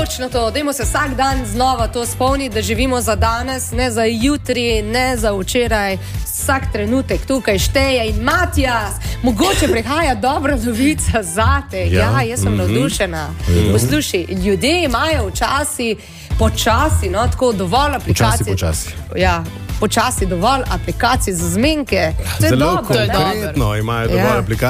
Točno to, dajmo se vsak dan znova to spomniti, da živimo za danes, ne za jutri, ne za včeraj. Vsak trenutek tukaj šteje in Matijas, mogoče prihaja dobra novica zate. Ja, jaz sem navdušena. Poslušaj, ljudje imajo počasi, no, tako dovolj aplikacij. Počasi. Ja, počasi dovolj aplikacij za zmenke. To je Zelo dobro, konkretno imajo dovolj aplikacij.